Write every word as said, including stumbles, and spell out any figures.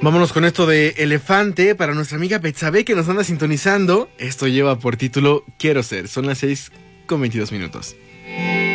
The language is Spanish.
Vámonos con esto de Elefante para nuestra amiga Betsabe que nos anda sintonizando. Esto lleva por título Quiero Ser. Son las seis con veintidós minutos.